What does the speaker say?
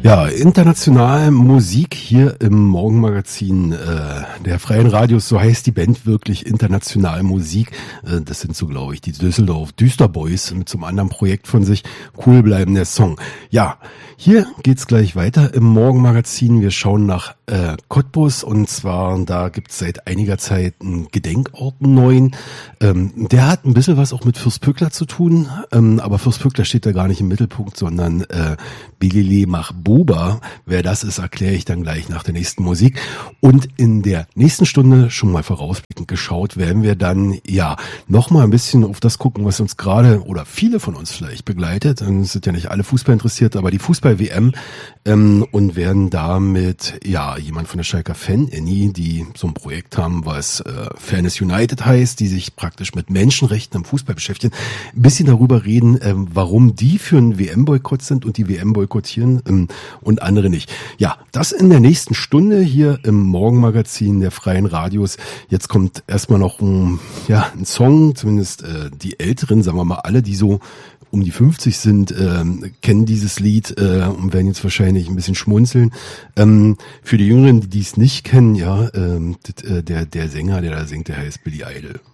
Ja, international Musik hier im Morgenmagazin der Freien Radios, so heißt die Band wirklich, international Musik. Das sind so, glaube ich, die Düsseldorf Düsterboys mit so einem anderen Projekt von sich. Cool bleiben der Song. Ja, hier geht's gleich weiter im Morgenmagazin. Wir schauen nach Cottbus, und zwar da gibt's seit einiger Zeit einen Gedenkort neuen. Der hat ein bisschen was auch mit Fürst Pückler zu tun, aber Fürst Pückler steht da gar nicht im Mittelpunkt, sondern Bilili Mahbuba. Wer das ist, erkläre ich dann gleich nach der nächsten Musik. Und in der nächsten Stunde, schon mal vorausblickend geschaut, werden wir dann ja nochmal ein bisschen auf das gucken, was uns gerade oder viele von uns vielleicht begleitet. Es sind ja nicht alle Fußball interessiert, aber die Fußball-WM, und werden damit ja jemand von der Schalker Fan-Annie, die so ein Projekt haben, was Fairness United heißt, die sich praktisch mit Menschenrechten im Fußball beschäftigen, ein bisschen darüber reden, warum die für einen WM-Boykott sind und die WM boykottieren und andere nicht. Ja, das in der nächsten Stunde hier im Morgenmagazin der Freien Radios. Jetzt kommt erstmal noch ein Song, zumindest die Älteren, sagen wir mal alle, die so um die 50 sind, kennen dieses Lied und werden jetzt wahrscheinlich ein bisschen schmunzeln. Für die Jüngeren, die es nicht kennen, ja, der Sänger, der da singt, der heißt Billy Idol.